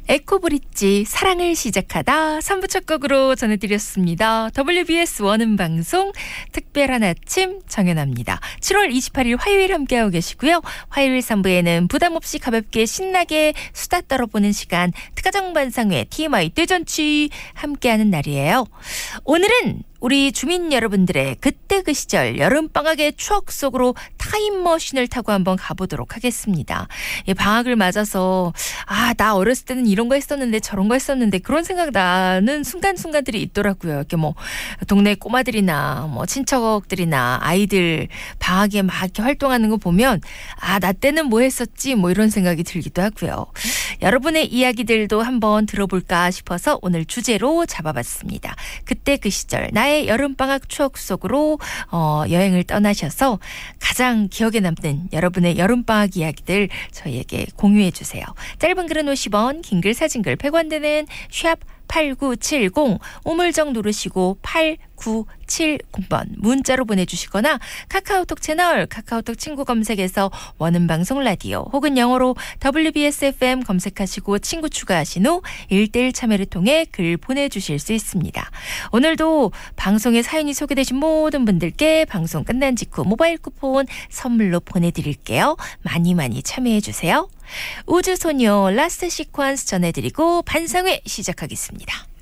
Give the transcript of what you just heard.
에코브릿지 사랑을 시작하다 3부 첫 곡으로 전해드렸습니다. WBS 원음 방송 특별한 아침 정연아입니다. 7월 28일 화요일 함께하고 계시고요. 화요일 3부에는 부담없이 가볍게 신나게 수다 떨어보는 시간 특가정반상회 TMI 떼전치 함께하는 날이에요. 오늘은 우리 주민 여러분들의 그때 그 시절 여름방학의 추억 속으로 타임머신을 타고 한번 가보도록 하겠습니다. 방학을 맞아서 나 어렸을 때는 이런 거 했었는데 저런 거 했었는데 그런 생각 나는 순간순간들이 있더라고요. 이렇게 뭐 동네 꼬마들이나 뭐 친척들이나 아이들 방학에 막 이렇게 활동하는 거 보면 나 때는 뭐 했었지 뭐 이런 생각이 들기도 하고요. 여러분의 이야기들도 한번 들어볼까 싶어서 오늘 주제로 잡아봤습니다. 그때 그 시절 나의 여름방학 추억 속으로 여행을 떠나셔서 가장 기억에 남는 여러분의 여름방학 이야기들 저희에게 공유해 주세요. 짧은 글은 50원, 긴 글 사진글 100원 되는 샵 8970 우물정 누르시고 8970번 문자로 보내주시거나 카카오톡 채널 카카오톡 친구 검색에서 원음방송 라디오 혹은 영어로 WBS FM 검색하시고 친구 추가하신 후 1대1 참여를 통해 글 보내주실 수 있습니다. 오늘도 방송에 사연이 소개되신 모든 분들께 방송 끝난 직후 모바일 쿠폰 선물로 보내드릴게요. 많이 많이 참여해주세요. 우주소녀 라스트 시퀀스 전해드리고 반상회 시작하겠습니다.